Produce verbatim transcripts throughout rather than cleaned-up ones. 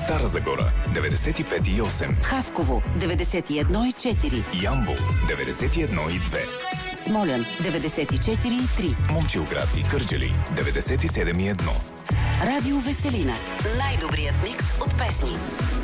Стара Загора деветдесет и пет и осем, Хасково деветдесет и едно и четири, Ямбол деветдесет и едно и две, Смолян деветдесет и четири и три, Момчилград и Кърджали деветдесет и седем и едно. Радио Веселина. Най-добрият микс от песни.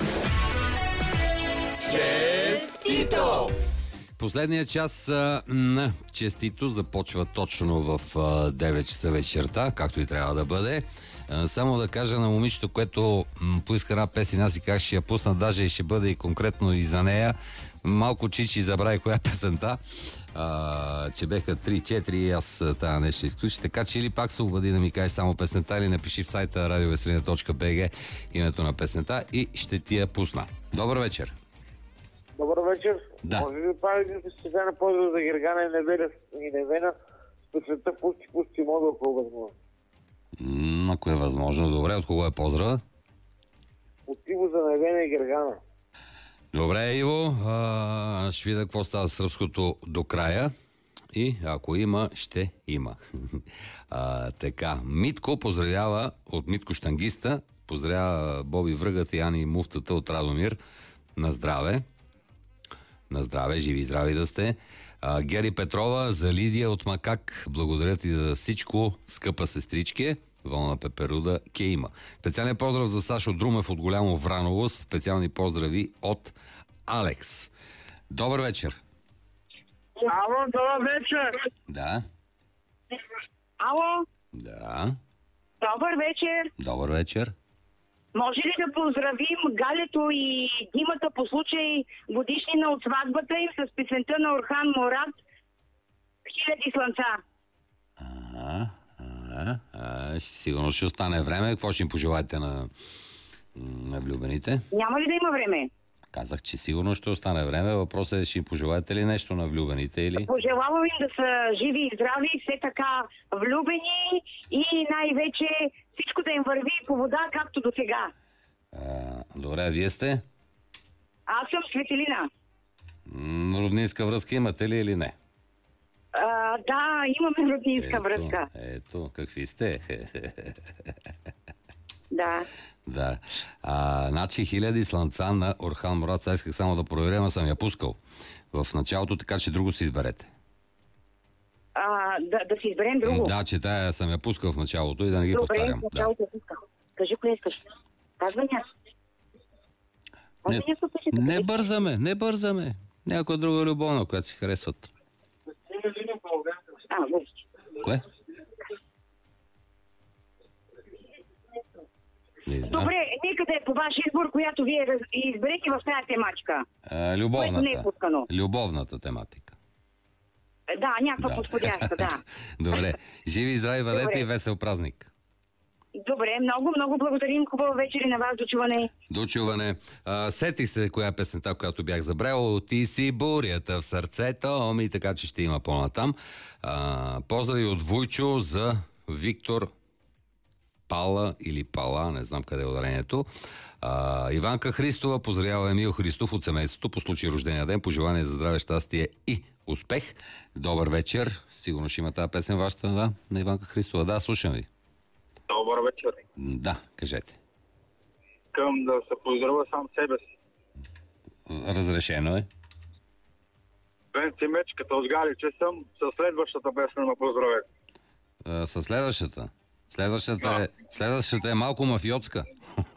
Честито! Последният час на Честито започва точно в девет часа вечерта, както и трябва да бъде. Само да кажа на момичето, което поиска една песен, аз си как ще я пусна, даже и ще бъде и конкретно и за нея. Малко чичи забрави коя песента, а, че беха три-четири и аз тази нещо ще изключи. Така че или пак се обади да ми каже само песента, или напиши в сайта радиовеселина точка би джи името на песента и ще ти я пусна. Добър вечер! Добър вечер. Да. Може ли да прави един специален поздрав за Гергана и Невена, и Невена с песента Пусти, пусти мода, ако е възможно? М, ако е възможно, добре. От кого е поздрава? От Иво за Невена и Гергана. Добре, Иво. А, ще видя какво става с сръбското до края. И ако има, ще има. а, така. Митко поздравява от Митко Штангиста. Поздравява Боби Връгът и Ани Муфтата от Радомир. На здраве. На здраве, живи и здрави да сте. А, Гери Петрова за Лидия от Макак. Благодаря ти за всичко, скъпа сестричке. Волна Пеперуда ке има. Специален поздрав за Сашо Друмев от Голямо Враново. Специални поздрави от Алекс. Добър вечер. Ало, добър вечер. Да. Ало, Да. добър вечер. Добър вечер. Може ли да поздравим Галето и Димата по случай годишнина от сватбата им с песента на Орхан Мурат "Хиляди слънца"? Ага, ага, а, сигурно ще остане време. Какво ще им пожелаете на, на влюбените? Няма ли да има време? Казах, че сигурно ще остане време. Въпросът е, ще им пожелаете ли нещо на влюбените или... Пожелавам им да са живи и здрави, все така влюбени и най-вече всичко да им върви по вода, както до сега. Добре, вие сте? Аз съм Светелина. М, Роднинска връзка имате ли или не? А, да, имаме роднинска Ето, връзка. ето, какви сте? Да. Да. А, значи хиляди слънца на Орхан Мурат. Сега исках само да проверя, ама съм я пускал в началото, така че друго си изберете. А, да, да си изберем друго. Да, че тая съм я пускал в началото и да не ги Добре, повтарям. в Да. началото пусках. Кажи коя искаш. Казвай аз. Не, не бързаме, не бързаме. Някоя друга любовна, която си харесват. А, добре. Кое? Не знам. Добре, нека да е по ваш избор, която вие раз... изберете в тази темачка. А, Което не е любовната. пускано. Любовната тематика. Да, някаква Да. подходяща, да. Добре. Живи и здрави бъдете Добре. и весел празник. Добре, много, много благодарим. Хубава вечер и на вас. До чуване. До чуване. А, сетих се коя е песента, която бях забрал. Ти си бурята в сърцето ми, така че ще има по-натам. А, поздрави от Вуйчо за Виктор Пала или Пала, не знам къде е ударението. А, Иванка Христова поздравява Емил Христов от семейството по случай рождения ден. Пожелание за здраве, щастие и успех. Добър вечер. Сигурно ще има тази песен вашата, да, на Иванка Христова. Да, слушам ви. Добър вечер. Да, кажете. Искам да се поздравя сам себе си. Разрешено е. Венци Меч, като сгали, че съм със следващата песен на поздравете. А, със следващата. Следващата е, следващата е малко мафиотска.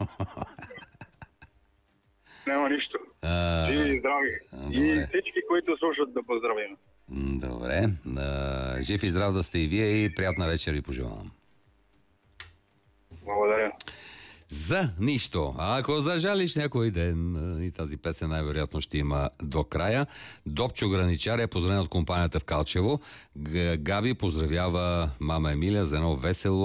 Няма нищо. А, Живи и здрави. добре. И всички, които слушат, да поздравим. м, Добре. А, жив и здрав да сте и вие и приятна вечер ви пожелавам. Благодаря. За нищо. А ако зажалиш някой ден, а, и тази песен най-вероятно ще има до края. Добчо Граничар е поздравен от компанията в Калчево. Г- Габи поздравява мама Емилия за едно весело